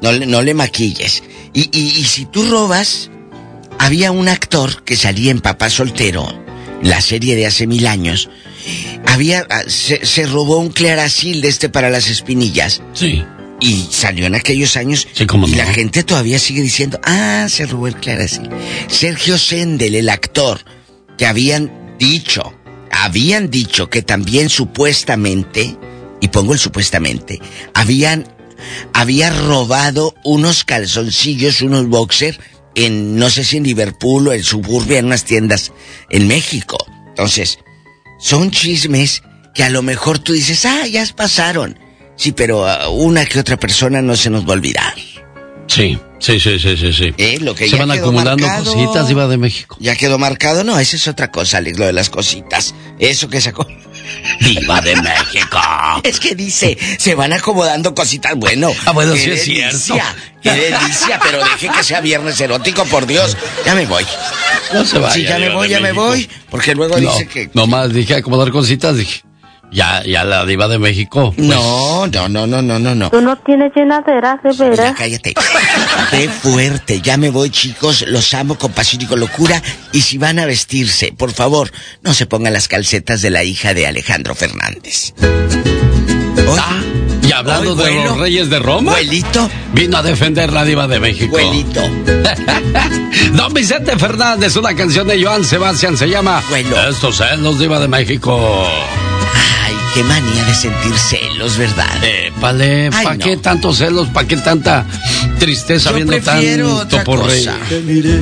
No le maquilles. Y si tú robas, había un actor que salía en Papá Soltero, la serie de hace 1000 años. Se robó un Claracil para las espinillas. Sí. Y salió en aquellos años. Sí, cómo no. La gente todavía sigue diciendo, se robó el Claracil. Sergio Sendel, el actor, que habían dicho que también supuestamente, y pongo el supuestamente, había robado unos calzoncillos, unos boxer, no sé si en Liverpool o en Suburbia, en unas tiendas en México. Entonces, son chismes que a lo mejor tú dices, ya pasaron. Sí, pero una que otra persona no se nos va a olvidar. Sí. Lo que se van acumulando marcado, cositas, Diva de México. Ya quedó marcado, no, esa es otra cosa, Alex, lo de las cositas. Eso que sacó Diva de México. Es que dice, se van acomodando cositas, bueno. Bueno, sí es cierto. Qué delicia, pero deje que sea viernes erótico, por Dios. Ya me voy. No se vaya. Sí, ya me voy, porque luego dice que... Nomás dije acomodar cositas, dije... Ya la Diva de México. Pues... No. Tú no tienes llenadera, de veras. Ya cállate. Qué fuerte. Ya me voy, chicos. Los amo con pasión y con locura. Y si van a vestirse, por favor, no se pongan las calcetas de la hija de Alejandro Fernández. Y hablando de los reyes de Roma, Abuelito vino a defender la Diva de México. Abuelito. Don Vicente Fernández, una canción de Joan Sebastián, se llama Abuelo. Estos celos, Diva de México. Ay, qué manía de sentir celos, ¿verdad? Épale, ¿para qué tantos celos? ¿Para qué tanta tristeza? Yo viendo prefiero tanto otra por rey? cosa. Te miré